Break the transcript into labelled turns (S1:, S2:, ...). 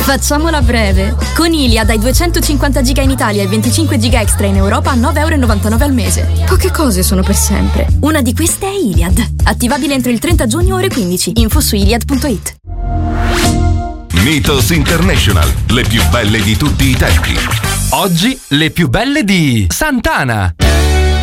S1: Facciamola breve. Con Iliad hai 250 giga in Italia e 25 giga extra in Europa a 9,99 € al mese. Poche cose sono per sempre. Una di queste è Iliad. Attivabile entro il 30 giugno ore 15. Info su iliad.it.
S2: Mythos International, le più belle di tutti i tempi.
S3: Oggi le più belle di Sant'Ana.